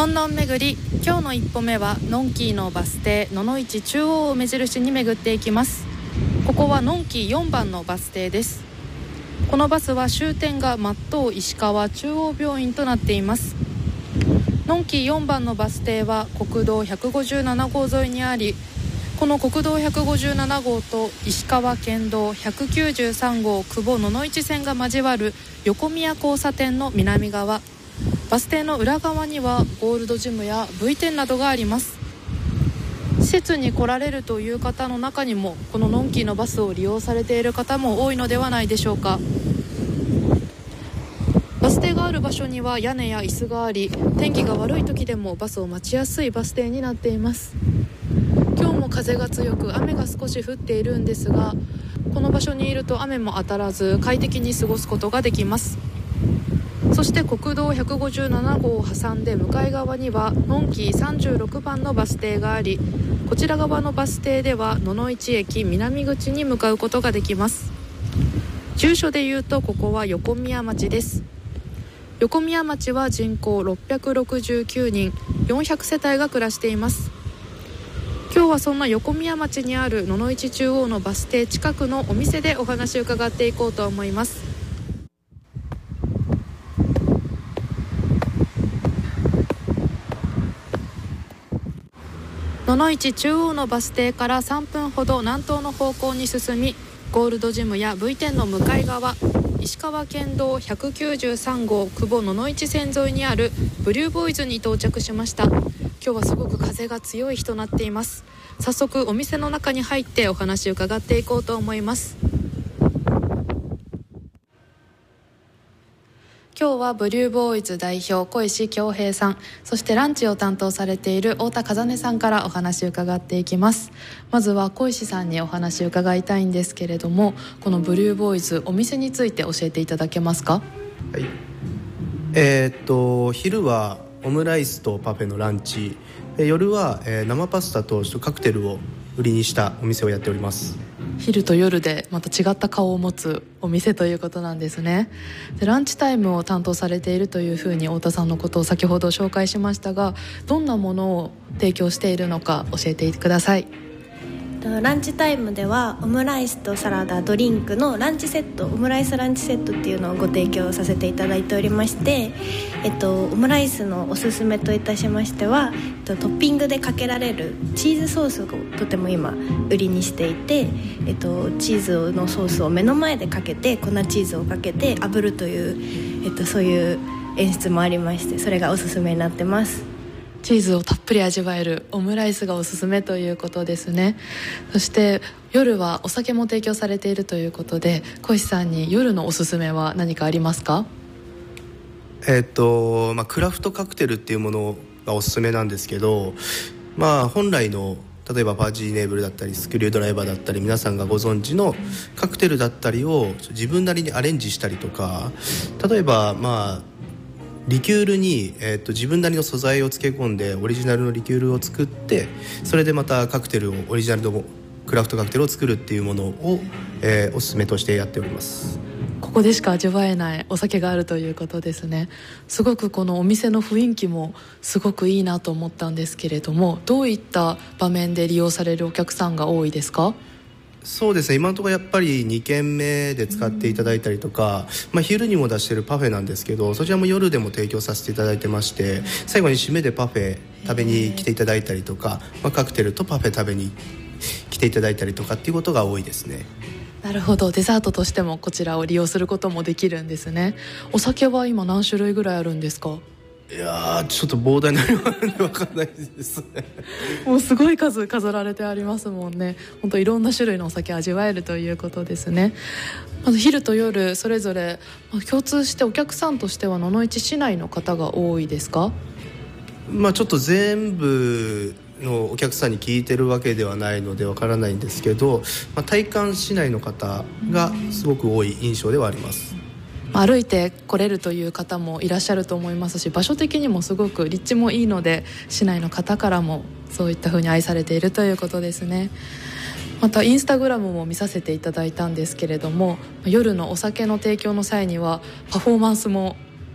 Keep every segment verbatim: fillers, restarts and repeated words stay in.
のんのん巡り、今日の一歩目はのんきーのバス停野々市中央を目印に巡っていきます。ここはのんきーよんばんのバス停です。このバスは終点が松東石川中央病院となっています。のんきーよんばんのバス停は国道ひゃくごじゅうななごう沿いにあり、この国道ひゃくごじゅうななごうと石川県道ひゃくきゅうじゅうさんごう久保野々市線が交わる横宮交差点の南側、バス停の裏側にはゴールドジムや ブイてんなどがあります。施設に来られるという方の中にもこののんきーのバスを利用されている方も多いのではないでしょうか。バス停がある場所には屋根や椅子があり、天気が悪い時でもバスを待ちやすいバス停になっています。今日も風が強く雨が少し降っているんですが、この場所にいると雨も当たらず快適に過ごすことができます。そして国道ひゃくごじゅうななごうを挟んで向かい側にはのんきーさんじゅうろくばんのバス停があり、こちら側のバス停では野々市駅南口に向かうことができます。住所でいうとここは横宮町です。横宮町は人口ろっぴゃくろくじゅうきゅうにん、よんひゃくせたいが暮らしています。今日はそんな横宮町にある野々市中央のバス停近くのお店でお話を伺っていこうと思います。野々市中央のバス停からさんぷんほど南東の方向に進み、ゴールドジムや ブイてんの向かい側、石川県道ひゃくきゅうじゅうさんごう久保野々市線沿いにあるブリューボーイズに到着しました。今日はすごく風が強い日となっています。早速お店の中に入ってお話を伺っていこうと思います。今日はブリューボーイズ代表小石恭平さん、そしてランチを担当されている太田和音さんからお話を伺っていきます。まずは小石さんにお話を伺いたいんですけれども、このブリューボーイズお店について教えていただけますか？ はい、えー、っと昼はオムライスとパフェのランチ、夜は、えー、生パスタとカクテルを売りにしたお店をやっております。 昼と夜でまた違った顔を持つお店ということなんですね。でランチタイムを担当されているというふうに太田さんのことを先ほど紹介しましたが、どんなものを提供しているのか教えてください。 ランチタイムではオムライスとサラダ、ドリンクのランチセット、オムライスランチセットっていうのをご提供させていただいておりまして、えっと、オムライスのおすすめといたしましては、えっと、トッピングでかけられるチーズソースをとても今売りにしていて、えっと、チーズのソースを目の前でかけて粉チーズをかけて炙るという、えっと、そういう演出もありまして、それがおすすめになってます。 チーズをたっぷり味わえるオムライスがおすすめということですね。そして夜はお酒も提供されているということで、小石さんに夜のおすすめは何かありますか？ えーっとまあ、クラフトカクテルっていうものがおすすめなんですけど、まあ、本来の例えばパージーネーブルだったりスクリュードライバーだったり皆さんがご存知のカクテルだったりを自分なりにアレンジしたりとか、例えばまあリキュールに、えー、と自分なりの素材を漬け込んでオリジナルのリキュールを作って、それでまたカクテルをオリジナルのクラフトカクテルを作るっていうものを、えー、おすすめとしてやっております。 ここでしか味わえないお酒があるということですね。すごくこのお店の雰囲気もすごくいいなと思ったんですけれども、どういった場面で利用されるお客さんが多いですか？ そうですね、今のところやっぱりにけんめで使っていただいたりとか、まあ、昼にも出しているパフェなんですけど、そちらも夜でも提供させていただいてまして、最後に締めでパフェ食べに来ていただいたりとか、まあ、カクテルとパフェ食べに来ていただいたりとかっていうことが多いですね。 なるほど、デザートとしてもこちらを利用することもできるんですね。お酒は今何種類ぐらいあるんですか？ いやーちょっと膨大な量なんで分かんないですねもうすごい数飾られてありますもんね。本当いろんな種類のお酒味わえるということですね。まず昼と夜それぞれ、まあ、共通してお客さんとしては野々市市内の方が多いですか？ まあちょっと全部のお客さんに聞いてるわけではないのでわからないんですけど、まあ、体感市内の方がすごく多い印象ではあります。 歩いて来れるという方もいらっしゃると思いますし、場所的にもすごく立地もいいので、市内の方からもそういった風に愛されているということですね。またインスタグラムも見させていただいたんですけれども、夜のお酒の提供の際にはパフォーマンスも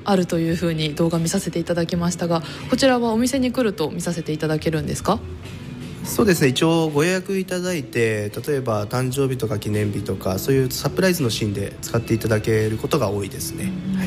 あるというふうに動画見させていただきましたが、こちらはお店に来ると見させていただけるんですか？ そうですね、一応ご予約いただいて、例えば誕生日とか記念日とかそういうサプライズのシーンで使っていただけることが多いですね。はい、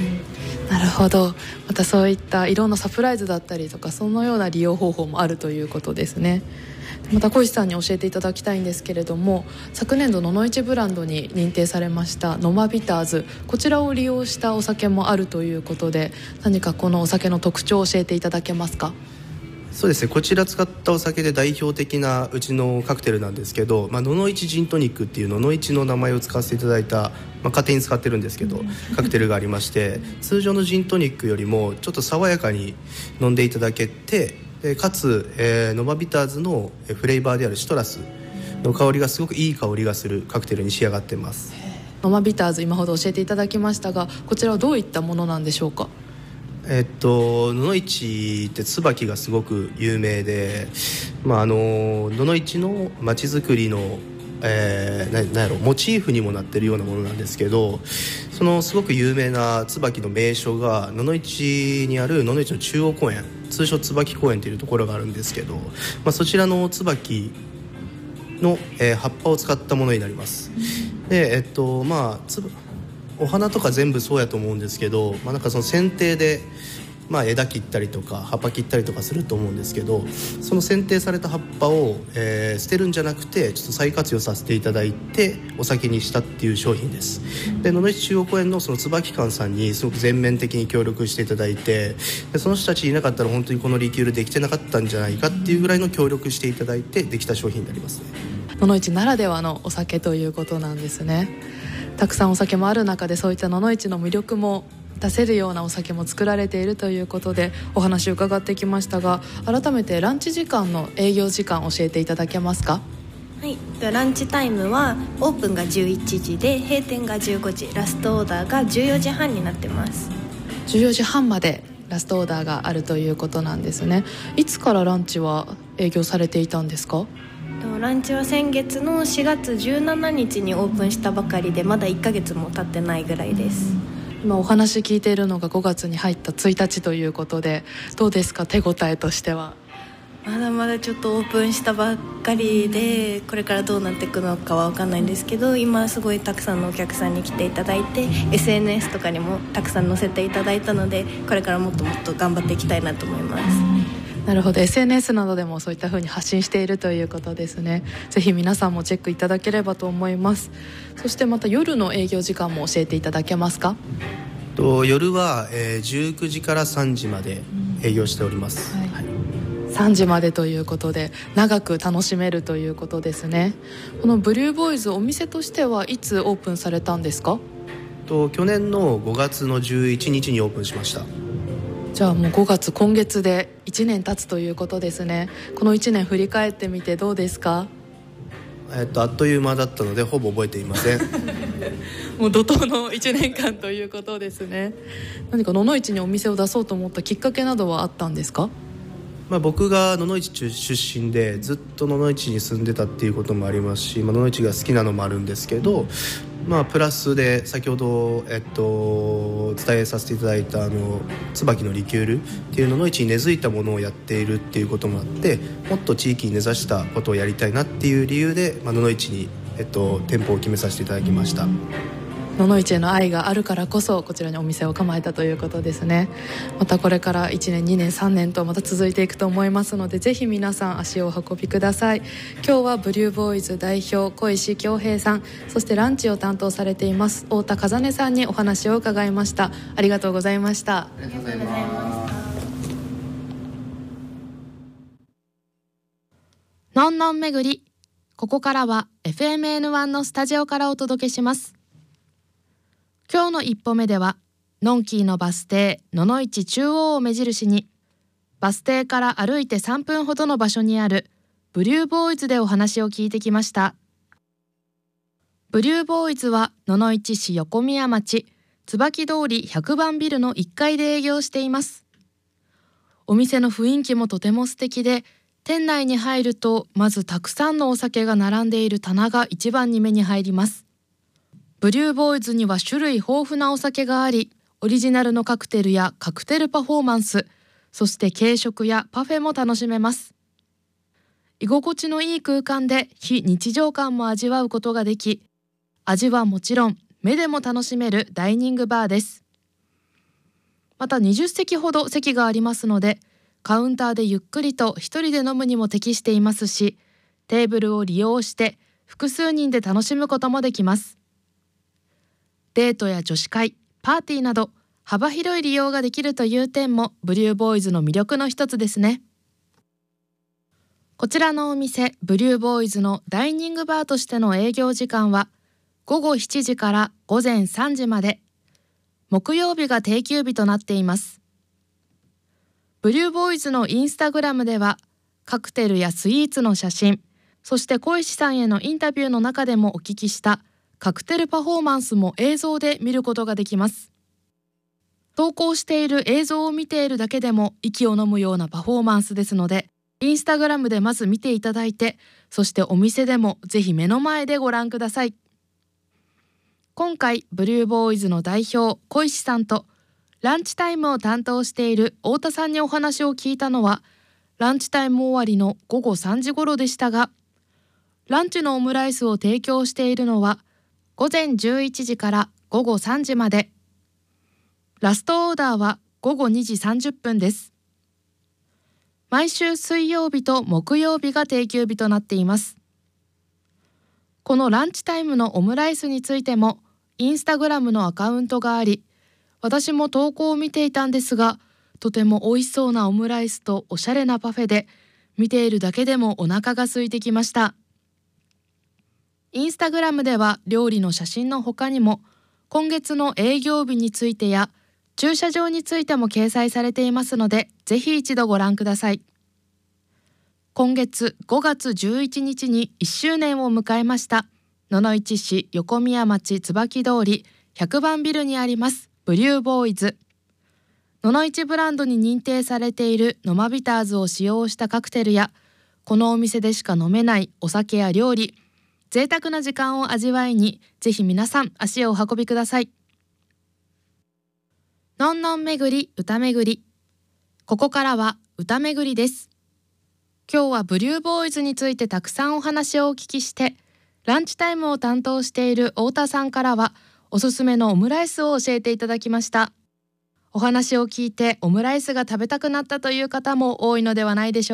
なるほど。またそういった色のサプライズだったりとか、そのような利用方法もあるということですね。また小石さんに教えていただきたいんですけれども、昨年度野々市ブランドに認定されましたノマビターズ、こちらを利用したお酒もあるということで、何かこのお酒の特徴を教えていただけますか？ そうですね、こちら使ったお酒で代表的なうちのカクテルなんですけど、まあ、野々市ジントニックっていう野々市の名前を使わせていただいた、まあ、勝手に使ってるんですけどカクテルがありまして、通常のジントニックよりもちょっと爽やかに飲んでいただけて、でかつ、えー、ノマビターズのフレーバーであるシトラスの香りがすごくいい香りがするカクテルに仕上がっています。 ノマビターズ、今ほど教えていただきましたが、こちらはどういったものなんでしょうか？ えっと、野々市って椿がすごく有名で、まあ、あの野々市の街づくりの、えー、ななんやろモチーフにもなってるようなものなんですけど、そのすごく有名な椿の名所が野々市にある野々市の中央公園、通称椿公園というところがあるんですけど、まあ、そちらの椿の、えー、葉っぱを使ったものになります。で、えっとまあつお花とか全部そうやと思うんですけど、まあ、なんかその剪定で、まあ、枝切ったりとか葉っぱ切ったりとかすると思うんですけど、その剪定された葉っぱを、えー、捨てるんじゃなくてちょっと再活用させていただいてお酒にしたっていう商品です。で、野々市中央公園のその椿館さんにすごく全面的に協力していただいて、でその人たちいなかったら本当にこのリキュールできてなかったんじゃないかっていうぐらいの協力していただいてできた商品になりますね。 野々市ならではのお酒ということなんですね。たくさんお酒もある中で、そういった野々市の魅力も出せるようなお酒も作られているということでお話を伺ってきましたが、改めてランチ時間の営業時間教えていただけますか？ はい、ランチタイムはオープンがじゅういちじで閉店がじゅうごじ、ラストオーダーがじゅうよじはんになってます。 じゅうよじはんまでラストオーダーがあるということなんですね。いつからランチは営業されていたんですか？ ランチは先月のしがつじゅうしちにちにオープンしたばかりで、まだいっかげつも経ってないぐらいです。 今お話聞いているのがごがつに入ったついたちということで、どうですか、手応えとしては？ まだまだちょっとオープンしたばっかりで、これからどうなっていくのかは分かんないんですけど、今すごいたくさんのお客さんに来ていただいて エスエヌエス とかにもたくさん載せていただいたので、これからもっともっと頑張っていきたいなと思います。 なるほど、 エスエヌエス などでもそういった風に発信しているということですね。ぜひ皆さんもチェックいただければと思います。そしてまた夜の営業時間も教えていただけますか？ と夜は、えー、じゅうくじからさんじまで営業しております、 はいはい、 さんじまでということで長く楽しめるということですね。このブリューボーイズ、お店としてはいつオープンされたんですか？ と去年のごがつのじゅういちにちにオープンしました。 じゃあもうごがつ、今月でいちねん経つということですね。このいちねん振り返ってみてどうですか？ えっと、あっという間だったのでほぼ覚えていませんもう怒涛のいちねんかんということですね。何か野々市にお店を出そうと思ったきっかけなどはあったんですか？ まあ、僕が野々市出身でずっと野々市に住んでたっていうこともありますし、まあ、野々市が好きなのもあるんですけど、まあ、プラスで先ほど、えっと、お伝えさせていただいたあの椿のリキュールっていう野々市に根付いたものをやっているっていうこともあって、もっと地域に根ざしたことをやりたいなっていう理由で、まあ、野々市に、えっと、店舗を決めさせていただきました。 野々市への愛があるからこそこちらにお店を構えたということですね。またこれからいちねんにねんさんねんとまた続いていくと思いますので、ぜひ皆さん足をお運びください。今日はブリューボーイズ代表小石恭平さん、そしてランチを担当されています太田和音さんにお話を伺いました。ありがとうございました。 ありがとうございました。 のんのん巡り、ここからは エフエムエヌワン のスタジオからお届けします。今日の一歩目ではのんきーのバス停野々市中央を目印に、バス停から歩いてさんぷんほどの場所にあるブリューボーイズでお話を聞いてきました。ブリューボーイズは野々市市横宮町椿通りひゃくばんビルのいっかいで営業しています。お店の雰囲気もとても素敵で、店内に入るとまずたくさんのお酒が並んでいる棚が一番に目に入ります。ブリューボーイズには種類豊富なお酒があり、 オリジナルのカクテルやカクテルパフォーマンス、そして軽食やパフェも楽しめます。居心地のいい空間で非日常感も味わうことができ、味はもちろん目でも楽しめるダイニングバーです。またにじゅっせきほど席がありますので、カウンターでゆっくりと一人で飲むにも適していますし、テーブルを利用して複数人で楽しむこともできます。デートや女子会、パーティーなど幅広い利用ができるという点もブリューボーイズの魅力の一つですね。こちらのお店、ブリューボーイズのダイニングバーとしての営業時間はごごしちじからごぜんさんじまで、木曜日が定休日となっています。ブリューボーイズのインスタグラムではカクテルやスイーツの写真、そして小石さんへのインタビューの中でもお聞きしたカクテルパフォーマンスも映像で見ることができます。投稿している映像を見ているだけでも息を飲むようなパフォーマンスですので、インスタグラムでまず見ていただいて、そしてお店でもぜひ目の前でご覧ください。今回ブリューボーイズの代表小石さんとランチタイムを担当している太田さんにお話を聞いたのはランチタイム終わりのごごさんじ頃でしたが、ランチのオムライスを提供しているのはごぜんじゅういちじからごごさんじまで、ラストオーダーはごごにじさんじゅっぷんです。毎週水曜日と木曜日が定休日となっています。このランチタイムのオムライスについてもインスタグラムのアカウントがあり、私も投稿を見ていたんですが、とても美味しそうなオムライスとおしゃれなパフェで、見ているだけでもお腹が空いてきました。インスタグラムでは料理の写真の他にも、今月の営業日についてや駐車場についても掲載されていますので、ぜひ一度ご覧ください。今月ごがつじゅういちにちにいっしゅうねんを迎えました野々市市横宮町椿通りひゃくばんビルにありますブリューボーイズ。野々市ブランドに認定されているノマビターズを使用したカクテルや、このお店でしか飲めないお酒や料理、贅沢な時間を味わいに、ぜひ皆さん足をお運びください。のんのん巡り歌巡り、ここからは歌巡りです。今日はブリューボーイズについてたくさんお話をお聞きして、ランチタイムを担当している太田さんからはおすすめのオムライスを教えていただきました。お話を聞いてオムライスが食べたくなったという方も多いのではないでしょうか。